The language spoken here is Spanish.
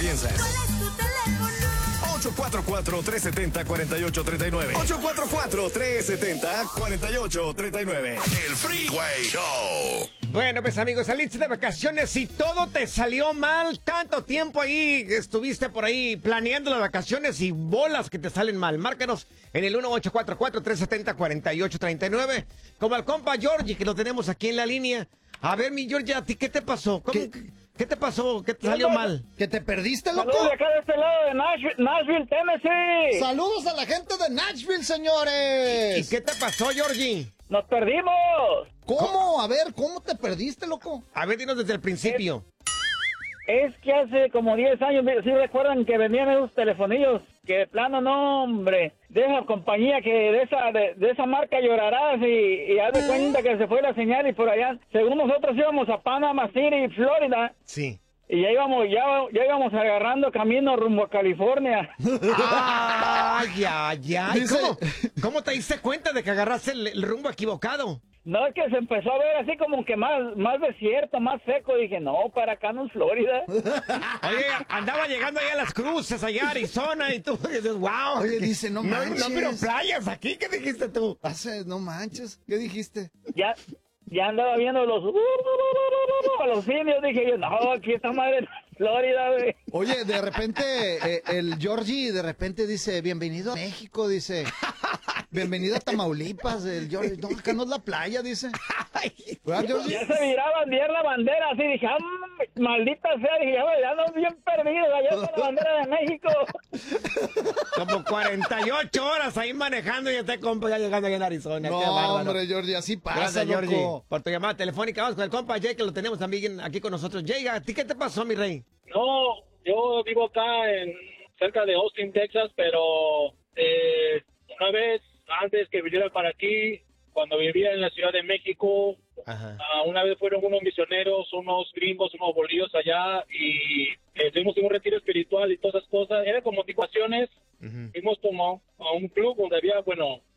piensas. ¿Cuál es tu teléfono? 844-370-4839. 844-370-4839. El Freeway Show. Bueno, pues amigos, saliste de vacaciones y todo te salió mal. Tanto tiempo ahí estuviste por ahí planeando las vacaciones y bolas que te salen mal. Márcanos en el 1844-370-4839. Como al compa Georgie, que lo tenemos aquí en la línea. A ver, mi Georgie, ¿a ti qué te pasó? ¿Qué te pasó? ¿Qué te salió mal? ¿Que te perdiste, loco? Saludos de acá de este lado de Nashville, Tennessee. Saludos a la gente de Nashville, señores. ¿Y qué te pasó, Georgie? ¡Nos perdimos! ¿Cómo? A ver, ¿cómo te perdiste, loco? A ver, dinos desde el principio. Es que hace como 10 años, ¿sí recuerdan que vendían esos telefonillos? Que de plano, no, hombre, de esa compañía que de esa marca llorarás y haz de cuenta que se fue la señal y por allá, según nosotros íbamos a Panama City, Florida. Sí. Y ya íbamos agarrando camino rumbo a California. ¡Ay, ay, ay! Dice... ¿Cómo te diste cuenta de que agarraste el rumbo equivocado? No, es que se empezó a ver así como que más desierto, más seco. Dije, no, para acá no es Florida. Oye, andaba llegando allá a Las Cruces, allá a Arizona, y tú dices, wow. Oye, dice, no manches. No, pero playas aquí, ¿qué dijiste tú? No manches, ¿qué dijiste? Ya andaba viendo a los indios. Dije yo, no, aquí está madre Florida, güey. Oye, de repente, el Georgie de repente dice, bienvenido a México, dice. Bienvenido a Tamaulipas, el Georgie. No, acá no es la playa, dice. ¿Verdad, Georgie? Ya se miraba bien la bandera, así dije, maldita sea, dije, ya no bien perdido, allá está la bandera de México. Como 48 horas ahí manejando y ya compa ya llegando allá en Arizona. No, Qué bárbaro. hombre, Georgie, así pasa, Gracias, loco. Georgie, por tu llamada telefónica. Vamos con el compa Jay, que lo tenemos también aquí con nosotros. Jay, ¿a ti qué te pasó, mi rey? No, yo vivo acá cerca de Austin, Texas, pero una vez antes que viniera para aquí, cuando vivía en la Ciudad de México, una vez fueron unos misioneros, unos gringos, unos bolillos allá y tuvimos un retiro espiritual y todas esas cosas. Eran como situaciones, fuimos como a un club donde había,